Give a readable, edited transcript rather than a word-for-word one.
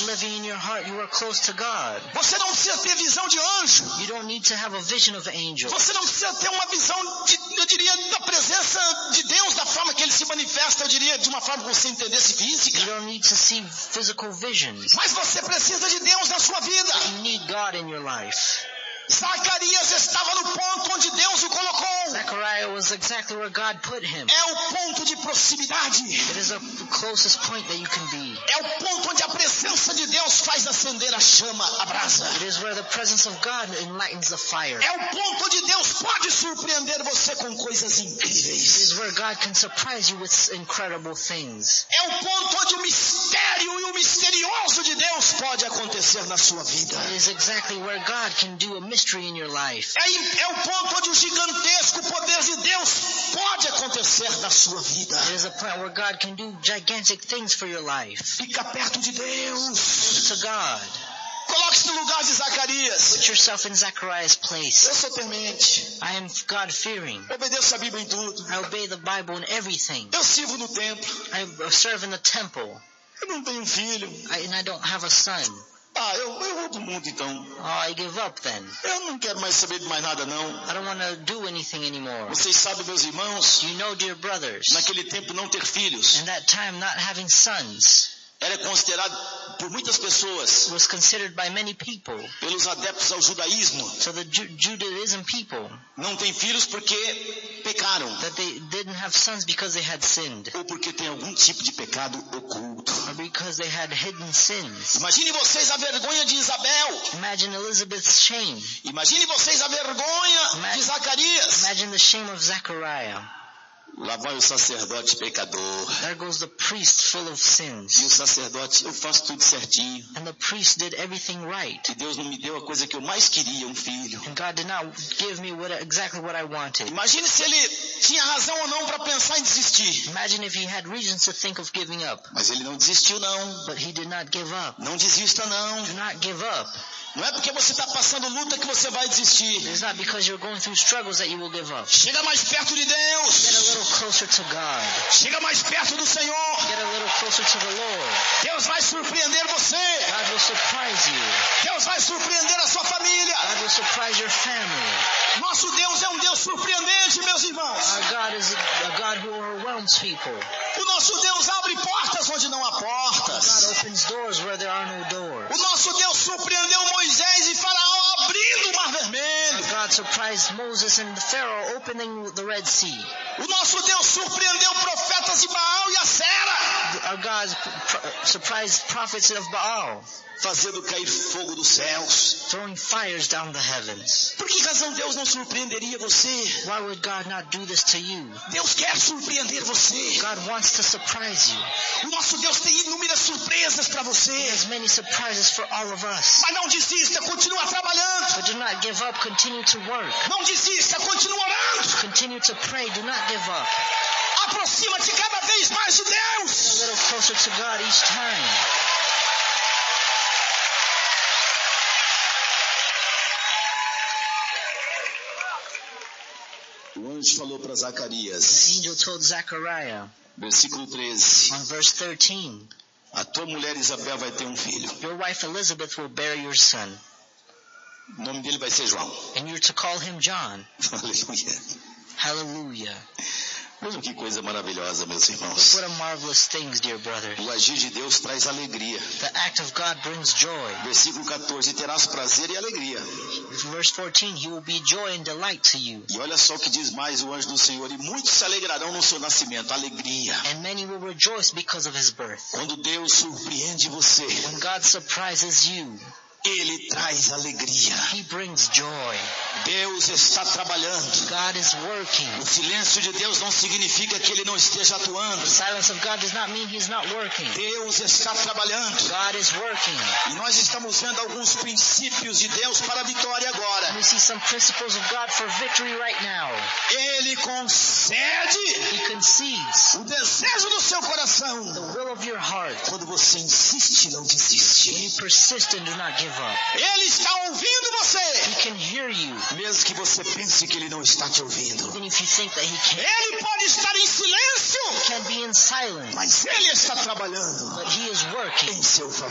God living in your heart, you are close to God. Você não precisa ter visão de anjo. You don't need to have a vision of angels. Você não precisa ter uma visão, eu diria, da presença de Deus, da forma que Ele se manifesta, eu diria, de uma forma que você entendesse física. You don't need to see physical visions. Mas você precisa de Deus na sua vida. You need God in your life. Zacarias estava no ponto onde Deus o colocou. Zechariah was exactly where God put him. É o ponto de proximidade. It is the closest point that you can be. É o ponto onde a presença de Deus faz acender a chama, a brasa. It is where the presence of God enlightens the fire. É o ponto onde Deus pode surpreender você com coisas It incríveis. is where God can surprise you with incredible things. É o ponto onde o mistério e o misterioso de Deus pode acontecer na sua vida. It is exactly where God can do a mystery in your life. É o ponto onde o gigantesco poder de Deus pode acontecer na sua vida. It is a point where God can do gigantic things for your life. Fica perto de Deus. To God. Coloque-se no lugar de Zacarias. Put yourself in Zechariah's place. Eu sou temente. I am God-fearing. Obedeço a Bíblia em tudo. I obey the Bible in everything. Eu sirvo no templo. I serve in the temple. Eu não tenho filho. And I don't have a son. Eu vou do mundo então. Oh, I give up then. Eu não quero mais saber de mais nada não. I don't want to do anything anymore. Vocês sabem, meus irmãos, You know, dear brothers, naquele tempo não ter filhos in that time not having sons era considerado por muitas pessoas, was considered by many people, pelos adeptos ao judaísmo, so the Judaism people, não tem filhos porque pecaram, that they didn't have sons because they had sinned, ou porque tem algum tipo de pecado oculto. or because they had hidden sins. Imagine vocês a vergonha de Isabel. Imagine Elizabeth's shame. Imagine vocês a vergonha de Zacarias. Imagine the shame of Zechariah. Lá vai o sacerdote pecador. There goes the priest full of E o sins. sacerdote, eu faço tudo certinho. And the priest did everything right. E Deus não me deu a coisa que eu mais queria, um filho. And God did not give me exactly what I wanted. Imagine se ele tinha razão ou não para pensar em desistir. Imagine if he had reasons to think of giving up. Mas ele não desistiu não. But he did not give up. Não desista não. Do not give up. Não é porque você está passando luta que você vai desistir. It's not because you're going through struggles that you will give up. Chega mais perto de Get a Deus. little closer to God. Chega mais perto do Senhor. Get a little closer to the Lord. Deus vai surpreender você. God will surprise you. Deus vai surpreender a sua família. God will surprise your family. Nosso Deus é um Deus surpreendente, meus irmãos. Our God is a God who overwhelms people. O nosso Deus abre portas onde não há God portas. opens doors where there are no doors. O nosso Deus surpreendeu Moisés e Faraó abrindo o mar vermelho. God surprised Moses and Pharaoh opening the Red Sea. O nosso Deus surpreendeu profetas de Baal e a Sera, Our God surprised prophets of Baal, fazendo cair fogo dos céus. throwing fires down the heavens. Por que razão Deus não surpreenderia você? Why would God not do this to you? Deus quer surpreender você. God wants to surprise you. O nosso Deus tem inúmeras surpresas para He você. has many surprises for all of us. Mas não desista, continua trabalhando. But do not give up. Continue to work. Não desista, continua orando. Continue to pray. Do not give up. Aproxima-te cada vez mais de A Deus. little closer to God each time. O anjo falou para The Zacarias, angel told Zechariah versículo 13, on verse 13, a tua mulher Isabel vai ter um filho. your wife Elizabeth will bear your son, O nome dele vai ser João. and you're to call him John. Aleluia. Hallelujah. Vejam que coisa maravilhosa, meus Look irmãos. what a marvelous things, dear brother. O agir de Deus traz alegria. The act of God brings joy. Versículo 14, terás prazer e alegria. Verse 14, he will be joy and delight to you. E olha só o que diz mais o anjo do Senhor, e muitos se alegrarão no seu nascimento, alegria. And many will rejoice because of his birth. Quando Deus surpreende você, When God surprises you, Ele traz alegria. he brings joy. Deus está trabalhando. God is working. O silêncio de Deus não significa que Ele não esteja atuando. The silence of God does not mean he's not working. Deus está trabalhando. God is working. E nós estamos vendo alguns princípios de Deus para a vitória agora. We see some principles of God for victory right now. Ele concede He concedes o desejo do seu coração. the will of your heart. Quando você insiste, não When desiste. you persist and do not give up. Ele está ouvindo você. He can hear you, Mesmo que você pense que Ele não está te ouvindo. even if you think that he Ele pode estar em silêncio, can be in silence. mas Ele está trabalhando But he is working em seu favor.